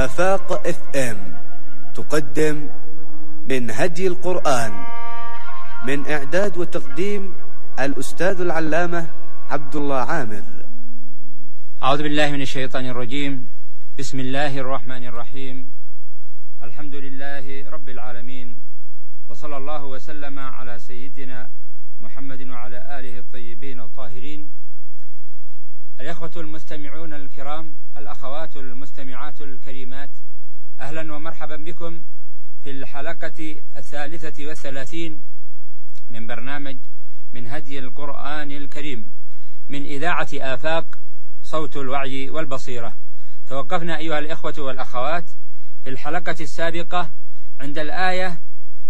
آفاق FM تقدم من هدي القرآن، من إعداد وتقديم الأستاذ العلامة عبد الله عامر. أعوذ بالله من الشيطان الرجيم. بسم الله الرحمن الرحيم. الحمد لله رب العالمين، وصلى الله وسلم على سيدنا محمد وعلى آله الطيبين الطاهرين. الإخوة المستمعون الكرام، الأخوات المستمعات الكريمات، أهلا ومرحبا بكم في الحلقة 33 من برنامج من هدي القرآن الكريم من إذاعة آفاق صوت الوعي والبصيرة. توقفنا أيها الإخوة والأخوات في الحلقة السابقة عند الآية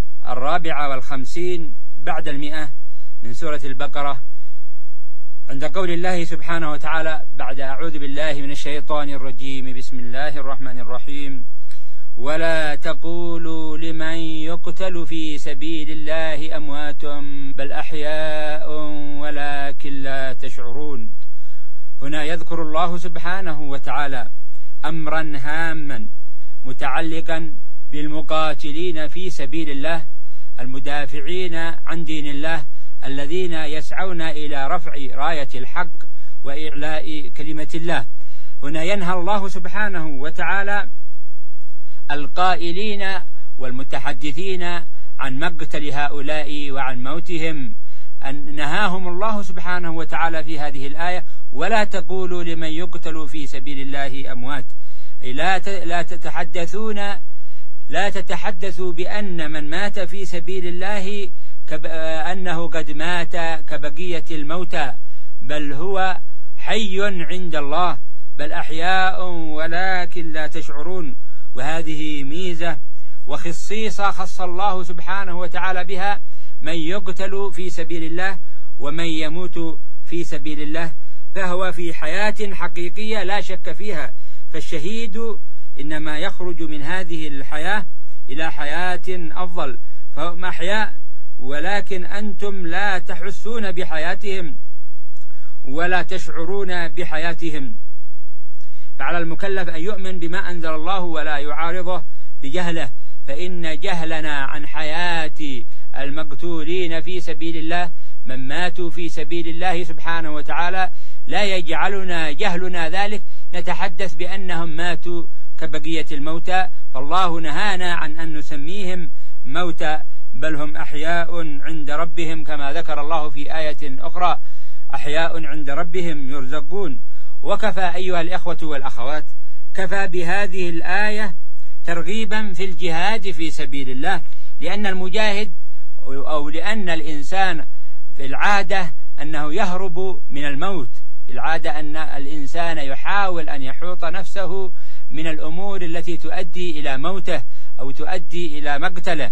54 بعد 100 من سورة البقرة، عند قول الله سبحانه وتعالى بعد أعوذ بالله من الشيطان الرجيم: بسم الله الرحمن الرحيم: ولا تقولوا لمن يقتل في سبيل الله أموات بل أحياء ولكن لا تشعرون. هنا يذكر الله سبحانه وتعالى أمرا هاما متعلقا بالمقاتلين في سبيل الله، المدافعين عن دين الله، الذين يسعون إلى رفع راية الحق وإعلاء كلمة الله. هنا ينهى الله سبحانه وتعالى القائلين والمتحدثين عن مقتل هؤلاء وعن موتهم، أن نهاهم الله سبحانه وتعالى في هذه الآية: ولا تقولوا لمن يقتل في سبيل الله أموات، أي لا تتحدثوا بأن من مات في سبيل الله أنه قد مات كبقية الموتى، بل هو حي عند الله، بل أحياء ولكن لا تشعرون. وهذه ميزة وخصيصة خص الله سبحانه وتعالى بها من يقتل في سبيل الله ومن يموت في سبيل الله، فهو في حياة حقيقية لا شك فيها. فالشهيد إنما يخرج من هذه الحياة إلى حياة أفضل، فهم أحياء ولكن أنتم لا تحسون بحياتهم ولا تشعرون بحياتهم. فعلى المكلف أن يؤمن بما أنزل الله ولا يعارضه بجهله، فإن جهلنا عن حياة المقتولين في سبيل الله من ماتوا في سبيل الله سبحانه وتعالى لا يجعلنا جهلنا ذلك نتحدث بأنهم ماتوا كبقية الموتى، فالله نهانا عن أن نسميهم موتى، بل هم أحياء عند ربهم، كما ذكر الله في آية أخرى: أحياء عند ربهم يرزقون. وكفى أيها الإخوة والأخوات، كفى بهذه الآية ترغيبا في الجهاد في سبيل الله، لأن المجاهد أو لأن الإنسان في العادة أنه يهرب من الموت، في العادة أن الإنسان يحاول أن يحوط نفسه من الأمور التي تؤدي إلى موته أو تؤدي إلى مقتله،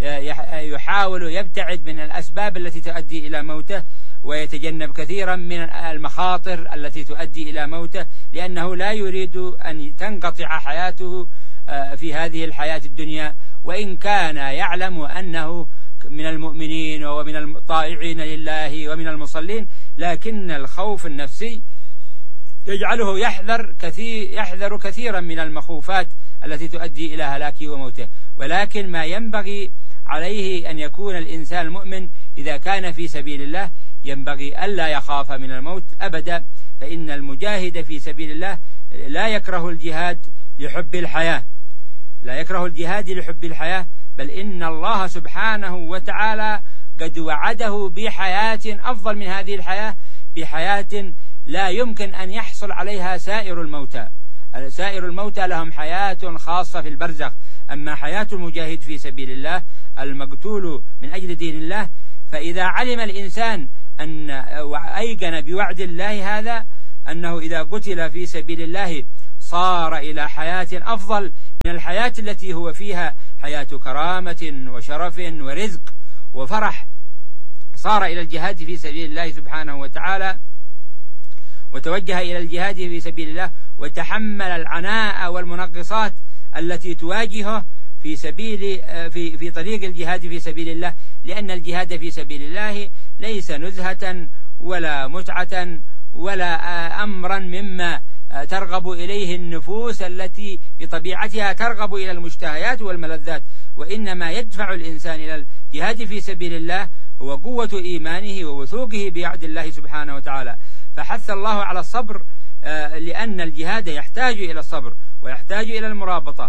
يحاول يبتعد من الأسباب التي تؤدي إلى موته ويتجنب كثيرا من المخاطر التي تؤدي إلى موته، لأنه لا يريد أن تنقطع حياته في هذه الحياة الدنيا، وإن كان يعلم أنه من المؤمنين ومن الطائعين لله ومن المصلين، لكن الخوف النفسي يجعله يحذر كثيرا من المخوفات التي تؤدي إلى هلاكه وموته. ولكن ما ينبغي عليه أن يكون الإنسان المؤمن إذا كان في سبيل الله ينبغي ألا يخاف من الموت أبدا، فإن المجاهد في سبيل الله لا يكره الجهاد لحب الحياة، لا يكره الجهاد لحب الحياة، بل إن الله سبحانه وتعالى قد وعده بحياة أفضل من هذه الحياة، بحياة لا يمكن أن يحصل عليها سائر الموتى. سائر الموتى لهم حياة خاصة في البرزخ، أما حياة المجاهد في سبيل الله المقتول من أجل دين الله، فإذا علم الإنسان أن أيقن بوعد الله هذا أنه إذا قتل في سبيل الله صار إلى حياة أفضل من الحياة التي هو فيها، حياة كرامة وشرف ورزق وفرح، صار إلى الجهاد في سبيل الله سبحانه وتعالى وتوجه إلى الجهاد في سبيل الله وتحمل العناء والمنقصات التي تواجهه في طريق الجهاد في سبيل الله، لأن الجهاد في سبيل الله ليس نزهة ولا متعة ولا أمرا مما ترغب إليه النفوس التي بطبيعتها ترغب إلى المشتهيات والملذات، وإنما يدفع الإنسان إلى الجهاد في سبيل الله هو قوة إيمانه ووثوقه بوعد الله سبحانه وتعالى. فحث الله على الصبر لأن الجهاد يحتاج إلى الصبر ويحتاج إلى المرابطة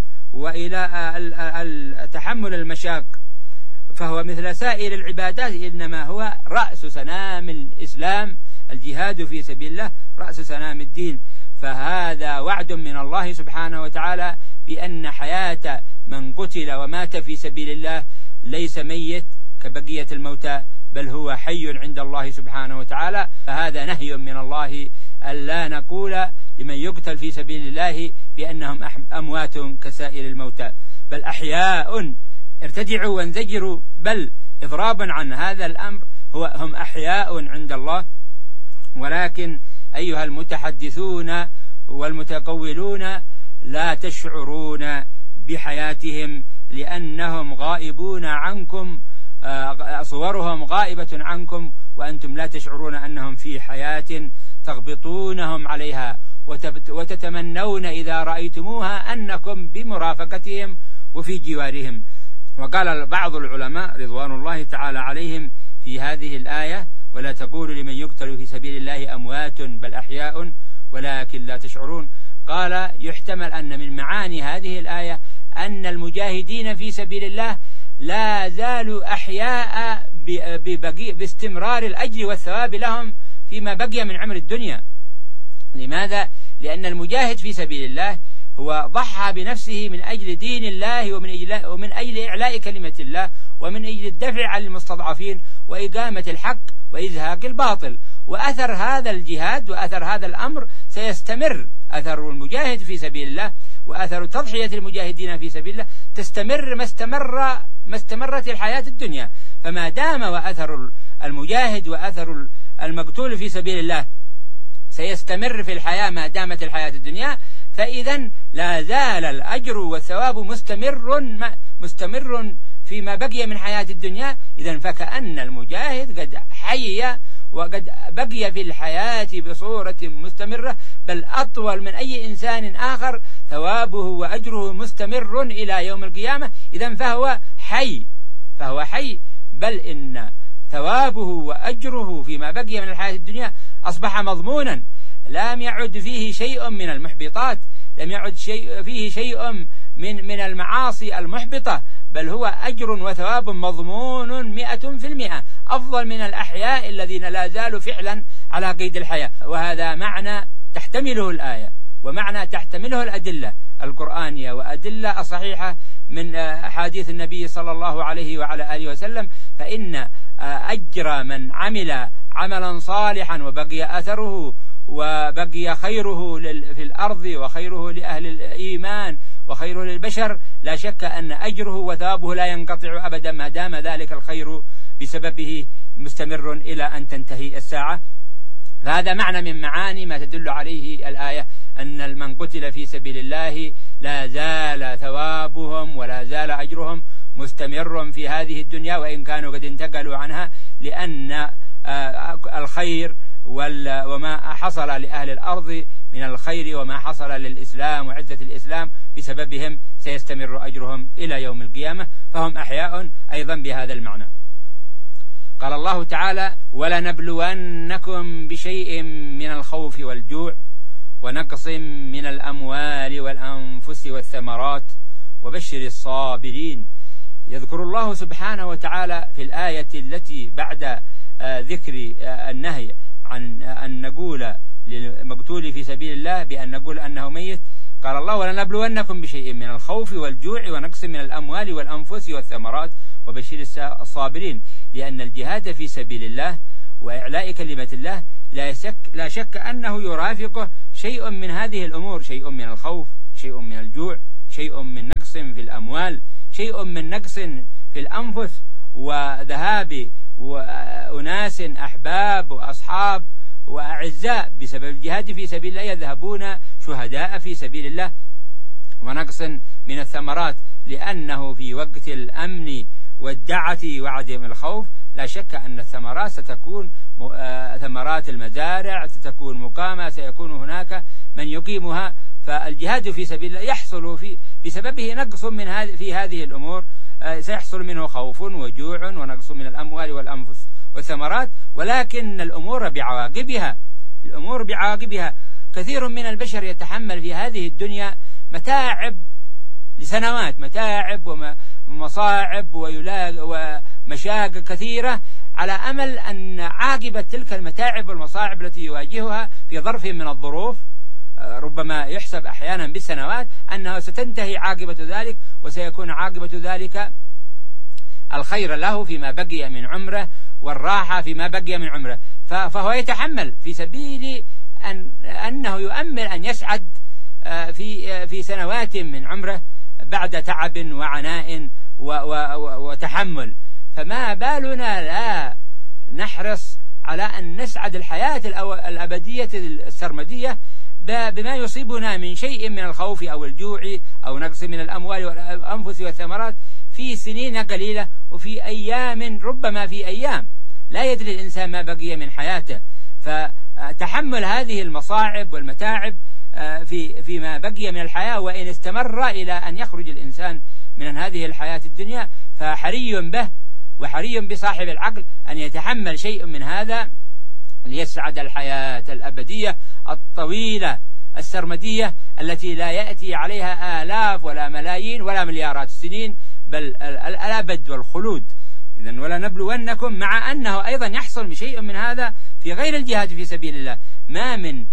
وإلى تحمل المشاق، فهو مثل سائر العبادات إنما هو رأس سنام الإسلام. الجهاد في سبيل الله رأس سنام الدين، فهذا وعد من الله سبحانه وتعالى بأن حياة من قتل ومات في سبيل الله ليس ميت كبقية الموتى، بل هو حي عند الله سبحانه وتعالى. فهذا نهي من الله ألا نقول لمن يقتل في سبيل الله بأنهم أموات كسائر الموتى، بل أحياء. ارتدعوا وانزجروا، بل إضرابا عن هذا الأمر هم أحياء عند الله، ولكن أيها المتحدثون والمتقولون لا تشعرون بحياتهم لأنهم غائبون عنكم، صورهم غائبة عنكم، وأنتم لا تشعرون أنهم في حياة تغبطونهم عليها وتتمنون إذا رأيتموها أنكم بمرافقتهم وفي جوارهم. وقال بعض العلماء رضوان الله تعالى عليهم في هذه الآية: ولا تقولوا لمن يقتل في سبيل الله أموات بل أحياء ولكن لا تشعرون. قال يحتمل أن من معاني هذه الآية أن المجاهدين في سبيل الله لا زالوا أحياء باستمرار الأجر والثواب لهم فيما بقي من عمر الدنيا. لماذا؟ لأن المجاهد في سبيل الله هو ضحى بنفسه من أجل دين الله ومن أجل إعلاء كلمة الله ومن أجل الدفع عن المستضعفين وإقامة الحق وإزهاق الباطل، وأثر هذا الجهاد وأثر هذا الأمر سيستمر. أثر المجاهد في سبيل الله وأثر تضحية المجاهدين في سبيل الله تستمر ما استمرت الحياة الدنيا. فما دام وأثر المجاهد وأثر المقتول في سبيل الله سيستمر في الحياة ما دامت الحياة الدنيا، فإذا لا زال الأجر والثواب مستمر فيما بقي من حياة الدنيا. إذن فكأن المجاهد قد حي وقد بقي في الحياة بصورة مستمرة، بل أطول من أي إنسان آخر، ثوابه وأجره مستمر إلى يوم القيامة. إذن فهو حي، بل إن ثوابه وأجره فيما بقي من الحياة الدنيا أصبح مضمونا، لم يعد فيه شيء من المحبطات، لم يعد فيه شيء من المعاصي المحبطة، بل هو أجر وثواب مضمون 100%، أفضل من الأحياء الذين لا زالوا فعلا على قيد الحياة. وهذا معنى تحتمله الآية ومعنى تحتمله الأدلة القرآنية وأدلة صحيحة من أحاديث النبي صلى الله عليه وعلى آله وسلم. فإن أجر من عمل عملا صالحا وبقي أثره وبقي خيره في الأرض وخيره لأهل الإيمان وخيره للبشر، لا شك أن أجره وثوابه لا ينقطع أبدا ما دام ذلك الخير بسببه مستمر إلى أن تنتهي الساعة. فهذا معنى من معاني ما تدل عليه الآية، أن من قتل في سبيل الله لا زال ثوابهم ولا زال أجرهم مستمر في هذه الدنيا، وإن كانوا قد انتقلوا عنها، لأن الخير وما حصل لأهل الأرض من الخير وما حصل للإسلام وعزة الإسلام بسببهم سيستمر أجرهم إلى يوم القيامة، فهم أحياء أيضا بهذا المعنى. قال الله تعالى: ولنبلونكم بشيء من الخوف والجوع ونقص من الأموال والأنفس والثمرات وبشر الصابرين. يذكر الله سبحانه وتعالى في الآية التي بعد ذكر النهي عن أن نقول للمقتول في سبيل الله بأن نقول أنه ميت، قال الله: ولنبلونكم بشيء من الخوف والجوع ونقص من الأموال والأنفس والثمرات وبشر الصابرين. لأن الجهاد في سبيل الله وإعلاء كلمة الله لا شك أنه يرافقه شيء من هذه الأمور، شيء من الخوف، شيء من الجوع، شيء من نقص في الأموال، شيء من نقص في الأنفس، وذهاب وأناس أحباب وأصحاب وأعزاء بسبب الجهاد في سبيل الله يذهبون شهداء في سبيل الله، ونقص من الثمرات، لأنه في وقت الأمن والدعة وعدم الخوف لا شك أن الثمرات ستكون ثمرات المزارع ستكون مقامة، سيكون هناك من يقيمها. فالجهاد في سبيل الله يحصل بسببه نقص في هذه الأمور، سيحصل منه خوف وجوع ونقص من الأموال والأنفس والثمرات، ولكن الأمور بعواقبها. كثير من البشر يتحمل في هذه الدنيا متاعب لسنوات، متاعب ومصاعب ومشاق كثيرة، على أمل أن عاقبة تلك المتاعب والمصاعب التي يواجهها في ظرف من الظروف ربما يحسب أحيانا بالسنوات أنها ستنتهي عاقبة ذلك، وسيكون عاقبة ذلك الخير له فيما بقي من عمره والراحة فيما بقي من عمره. فهو يتحمل في سبيل أنه يؤمل أن يسعد في سنوات من عمره بعد تعب وعناء وتحمل. فما بالنا لا نحرص على أن نسعد الحياة الأبدية السرمدية بما يصيبنا من شيء من الخوف أو الجوع أو نقص من الأموال والأنفس والثمرات في سنين قليلة، وفي أيام، ربما في أيام لا يدري الإنسان ما بقي من حياته. فتحمل هذه المصاعب والمتاعب فيما بقي من الحياة، وإن استمر إلى أن يخرج الإنسان من هذه الحياة الدنيا، فحري به وحري بصاحب العقل أن يتحمل شيء من هذا ليسعد الحياة الأبدية الطويلة السرمدية التي لا يأتي عليها آلاف ولا ملايين ولا مليارات السنين، بل الأبد والخلود. إذن ولا نبلونكم، مع أنه أيضا يحصل بشيء من هذا في غير الجهاد في سبيل الله. ما من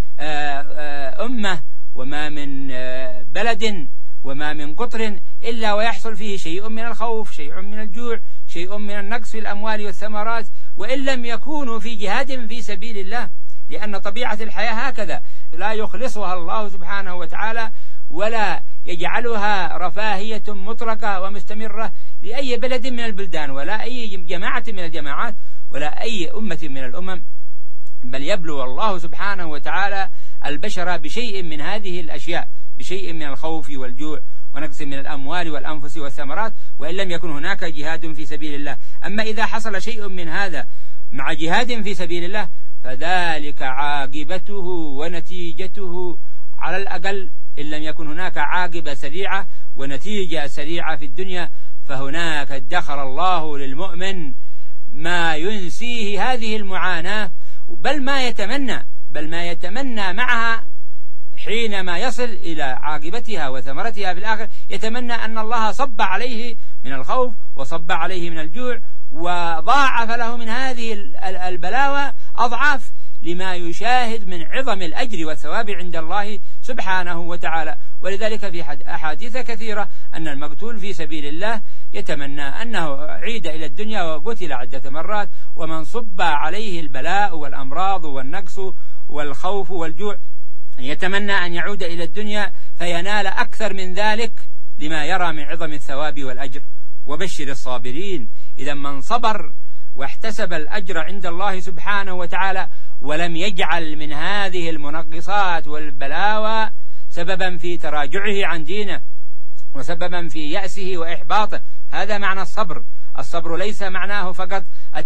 أمة وما من بلد وما من قطر إلا ويحصل فيه شيء من الخوف، شيء من الجوع، شيء من النقص في الأموال والثمرات، وإن لم يكونوا في جهاد في سبيل الله، لأن طبيعة الحياة هكذا لا يخلصها الله سبحانه وتعالى ولا يجعلها رفاهية مطلقة ومستمرة لأي بلد من البلدان ولا أي جماعة من الجماعات ولا أي أمة من الأمم، بل يبلو الله سبحانه وتعالى البشر بشيء من هذه الأشياء، بشيء من الخوف والجوع ونقص من الأموال والأنفس والثمرات، وإن لم يكن هناك جهاد في سبيل الله. أما إذا حصل شيء من هذا مع جهاد في سبيل الله فذلك عاقبته ونتيجته على الأقل، إن لم يكن هناك عاقبة سريعة ونتيجة سريعة في الدنيا، فهناك ادخر الله للمؤمن ما ينسيه هذه المعاناة، بل ما يتمنى معها حينما يصل إلى عاقبتها وثمرتها في الآخر، يتمنى أن الله صب عليه من الخوف وصب عليه من الجوع وضاعف له من هذه البلاوى أضعاف لما يشاهد من عظم الأجر والثواب عند الله سبحانه وتعالى. ولذلك في أحاديث كثيرة أن المقتول في سبيل الله يتمنى أنه عيد إلى الدنيا وقتل عدة مرات، ومن صب عليه البلاء والأمراض والنقص والخوف والجوع يتمنى أن يعود إلى الدنيا فينال أكثر من ذلك لما يرى من عظم الثواب والأجر. وبشر الصابرين، إذا من صبر واحتسب الأجر عند الله سبحانه وتعالى ولم يجعل من هذه المنقصات والبلاوى سببا في تراجعه عن دينه وسببا في يأسه وإحباطه، هذا معنى الصبر. الصبر ليس معناه فقط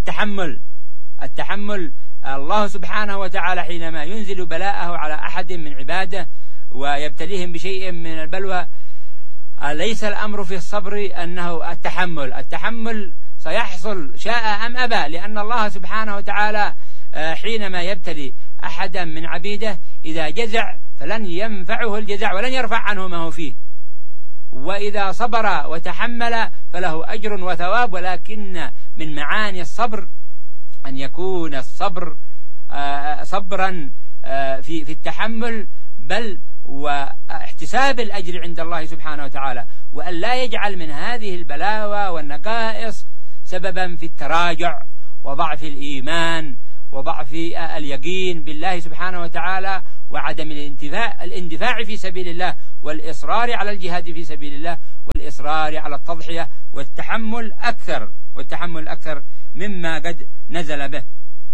التحمل. الله سبحانه وتعالى حينما ينزل بلاءه على أحد من عباده ويبتليهم بشيء من البلوى، ليس الأمر في الصبر أنه التحمل سيحصل شاء أم أبى، لأن الله سبحانه وتعالى حينما يبتلي أحدا من عبيده إذا جزع فلن ينفعه الجزع ولن يرفع عنه ما هو فيه، وإذا صبر وتحمل فله أجر وثواب. ولكن من معاني الصبر أن يكون الصبر صبرا في التحمل، بل واحتساب الأجر عند الله سبحانه وتعالى، وأن لا يجعل من هذه البلاوى والنقائص سببا في التراجع وضعف الإيمان وضعف اليقين بالله سبحانه وتعالى وعدم الاندفاع في سبيل الله والإصرار على الجهاد في سبيل الله والإصرار على التضحية والتحمل أكثر مما قد نزل به.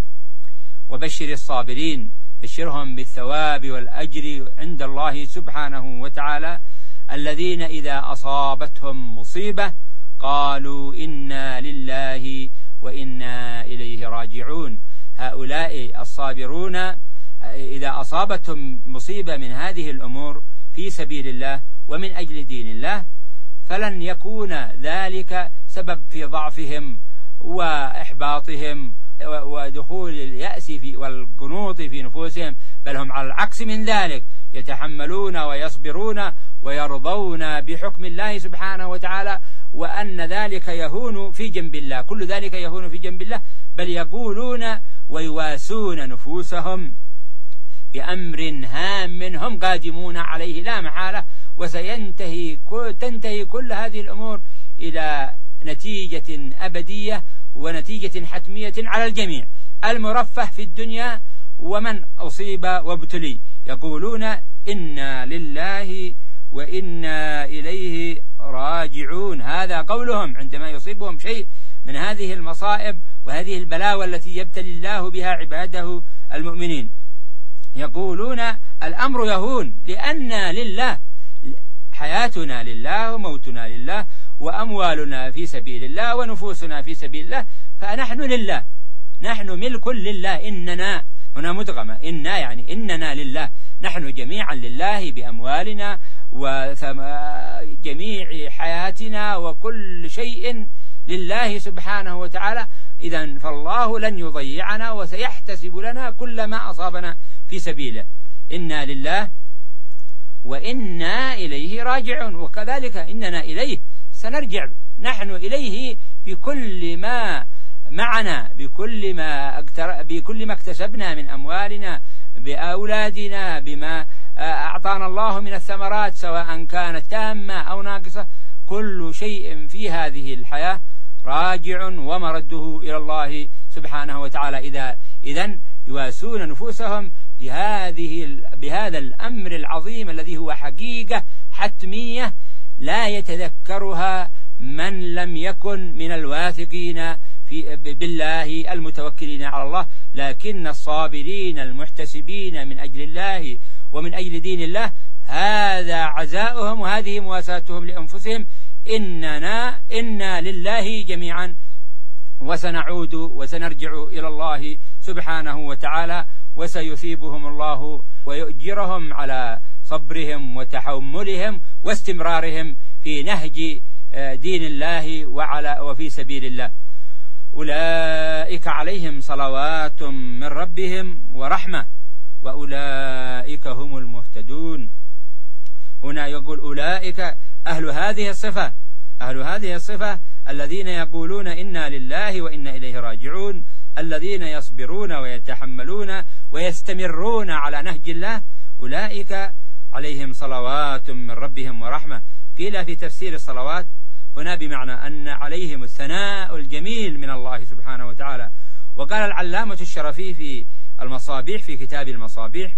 وبشر الصابرين، بشرهم بالثواب والأجر عند الله سبحانه وتعالى، الذين إذا أصابتهم مصيبة قالوا إنا لله وإنا إليه راجعون. هؤلاء الصابرون إذا أصابتهم مصيبة من هذه الأمور في سبيل الله ومن أجل دين الله فلن يكون ذلك سبب في ضعفهم وإحباطهم ودخول اليأس والقنوط في نفوسهم، بل هم على العكس من ذلك يتحملون ويصبرون ويرضون بحكم الله سبحانه وتعالى، وأن ذلك يهون في جنب الله، كل ذلك يهون في جنب الله، بل يقولون ويواسون نفوسهم بأمر هام هم قادمون عليه لا محالة، تنتهي كل هذه الأمور إلى نتيجة أبدية ونتيجة حتمية على الجميع، المرفه في الدنيا ومن أصيب وابتلي. يقولون إنا لله وإنا إليه راجعون، هذا قولهم عندما يصيبهم شيء من هذه المصائب وهذه البلاوى التي يبتلي الله بها عباده المؤمنين. يقولون الأمر يهون لأننا لله، حياتنا لله وموتنا لله وأموالنا في سبيل الله ونفوسنا في سبيل الله، فنحن لله، نحن ملك لله. إننا هنا مدغمة، إنا يعني إننا لله، نحن جميعا لله بأموالنا وجميع حياتنا وكل شيء لله سبحانه وتعالى. إذن فالله لن يضيعنا وسيحتسب لنا كل ما أصابنا في سبيله. إنا لله وإنا إليه راجعون، وكذلك إننا إليه سنرجع، نحن إليه بكل ما معنا، بكل ما اكتسبنا من أموالنا، بأولادنا، بما أعطانا الله من الثمرات سواء كانت تامة أو ناقصة، كل شيء في هذه الحياة راجع ومرده إلى الله سبحانه وتعالى. إذن يواسون نفوسهم بهذا الأمر العظيم الذي هو حقيقة حتمية لا يتذكرها من لم يكن من الواثقين بالله المتوكلين على الله، لكن الصابرين المحتسبين من أجل الله ومن أجل دين الله هذا عزاؤهم وهذه مواساتهم لأنفسهم. إنا لله جميعا وسنعود وسنرجع إلى الله سبحانه وتعالى، وسيثيبهم الله ويؤجرهم على صبرهم وتحملهم واستمرارهم في نهج دين الله وفي سبيل الله. أولئك عليهم صلوات من ربهم ورحمة وأولئك هم المهتدون. هنا يقول أولئك أهل هذه الصفة الذين يقولون إنا لله وإنا إليه راجعون، الذين يصبرون ويتحملون ويستمرون على نهج الله، أولئك عليهم صلوات من ربهم ورحمة. قيل في تفسير الصلوات هنا بمعنى أن عليهم الثناء الجميل من الله سبحانه وتعالى. وقال العلامة الشرفي في المصابيح في كتاب المصابيح: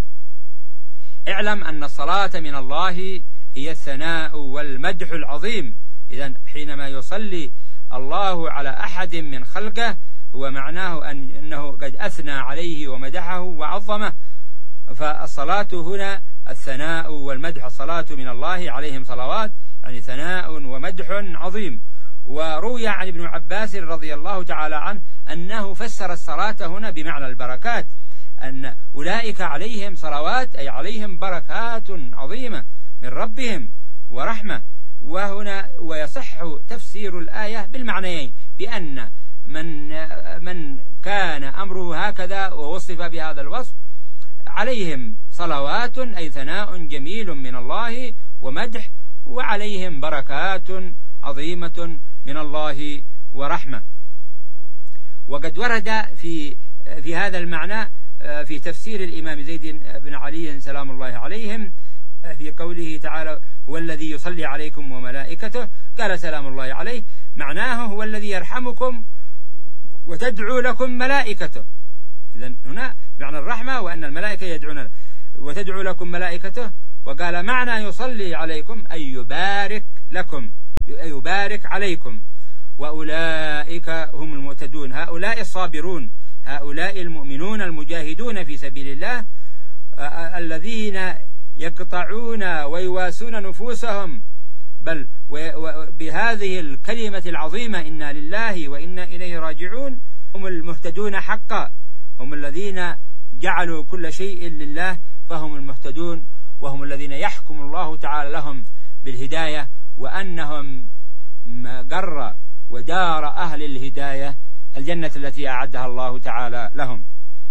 اعلم أن الصلاة من الله هي الثناء والمدح العظيم. إذن حينما يصلي الله على أحد من خلقه هو معناه أنه قد أثنى عليه ومدحه وعظمه. فالصلاة هنا الثناء والمدح، الصلاة من الله عليهم صلوات يعني ثناء ومدح عظيم. وروي عن ابن عباس رضي الله تعالى عنه أنه فسر الصلاة هنا بمعنى البركات، أن أولئك عليهم صلوات أي عليهم بركات عظيمة من ربهم ورحمة. وهنا ويصح تفسير الآية بالمعنيين، بأن من كان أمره هكذا ووصف بهذا الوصف عليهم صلوات أي ثناء جميل من الله ومدح، وعليهم بركات عظيمة من الله ورحمة. وقد ورد في هذا المعنى في تفسير الإمام زيد بن علي سلام الله عليهم في قوله تعالى: هو الذي يصلي عليكم وملائكته، قال سلام الله عليه، معناه هو الذي يرحمكم وتدعو لكم ملائكته. إذن هنا معنى الرحمة وأن الملائكة يدعون وتدعو لكم ملائكته. وقال معنى يصلي عليكم أي يبارك لكم، يبارك عليكم. وأولئك هم المهتدون، هؤلاء الصابرون، هؤلاء المؤمنون المجاهدون في سبيل الله، الذين يقطعون ويواسون نفوسهم بل بهذه الكلمة العظيمة إنا لله وإنا إليه راجعون هم المهتدون حقا، هم الذين جعلوا كل شيء لله فهم المهتدون، وهم الذين يحكم الله تعالى لهم بالهداية، وأنهم مقر ودار أهل الهداية الجنة التي أعدها الله تعالى لهم.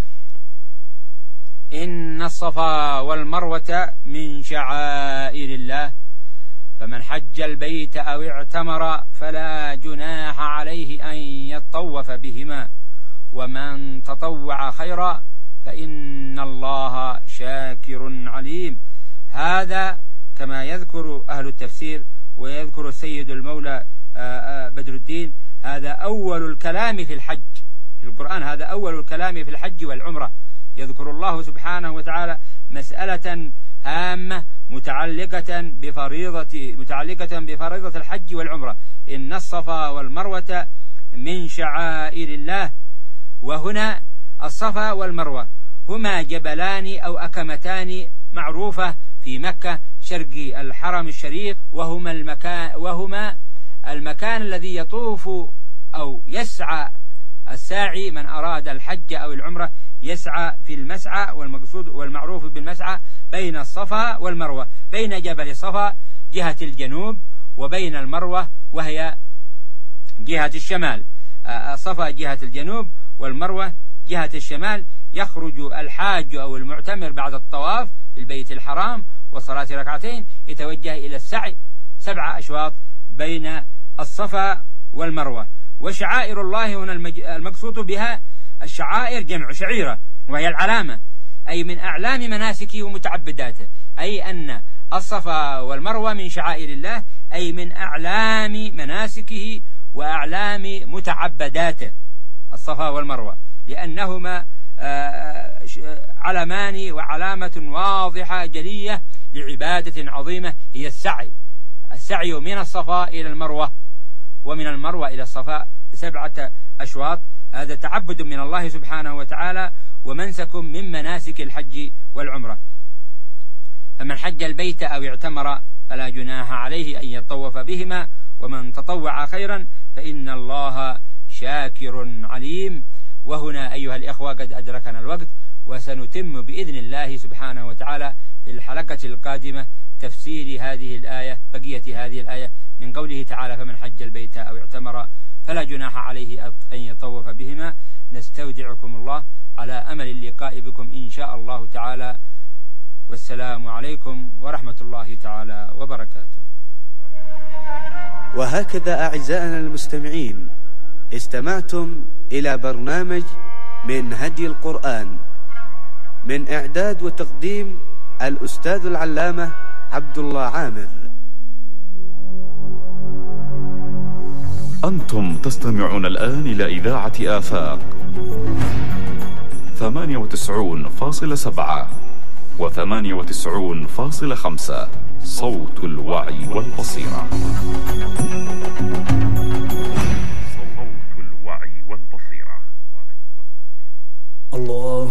إن الصفا والمروة من شعائر الله فمن حج البيت أو اعتمر فلا جناح عليه أن يطوف بهما ومن تطوع خيرا فإن الله شاكر عليم. هذا كما يذكر أهل التفسير ويذكر السيد المولى بدر الدين، هذا أول الكلام في الحج في القرآن، هذا أول الكلام في الحج والعمرة. يذكر الله سبحانه وتعالى مسألة هامة متعلقة بفريضة الحج والعمرة. إن الصفا والمروة من شعائر الله. وهنا الصفا والمروة هما جبلان أو أكمتان معروفة في مكة شرق الحرم الشريف، وهما المكان الذي يطوف أو يسعى الساعي من أراد الحج أو العمرة، يسعى في المسعى، والمقصود والمعروف بالمسعى بين الصفا والمروة، بين جبل الصفا جهة الجنوب وبين المروة وهي جهة الشمال. الصفا جهة الجنوب والمروة جهة الشمال. يخرج الحاج أو المعتمر بعد الطواف بالبيت الحرام وصلاة ركعتين يتوجه إلى السعي 7 أشواط بين الصفا والمروة. وشعائر الله هنا المقصود بها الشعائر جمع شعيرة، وهي العلامة، أي من أعلام مناسكه ومتعبداته، أي أن الصفا والمروة من شعائر الله، أي من أعلام مناسكه وأعلام متعبداته الصفا والمروة، لأنهما علمان وعلامة واضحة جلية لعبادة عظيمة هي السعي من الصفا إلى المروة، ومن المروة إلى الصفا 7 أشواط. هذا تعبد من الله سبحانه وتعالى ومنسك من مناسك الحج والعمرة. فمن حج البيت أو اعتمر فلا جناح عليه أن يطوف بهما ومن تطوع خيرا فإن الله شاكر عليم. وهنا أيها الإخوة قد أدركنا الوقت، وسنتم بإذن الله سبحانه وتعالى في الحلقة القادمة تفسير هذه الآية، بقية هذه الآية من قوله تعالى فمن حج البيت أو اعتمر فلا جناح عليه أن يطوف بهما. نستودعكم الله على أمل اللقاء بكم إن شاء الله تعالى، والسلام عليكم ورحمة الله تعالى وبركاته. وهكذا أعزائنا المستمعين استمعتم إلى برنامج من هدي القرآن من إعداد وتقديم الأستاذ العلامة عبد الله عامر. أنتم تستمعون الآن إلى إذاعة آفاق 98.7 و98.5 صوت الوعي والبصيرة.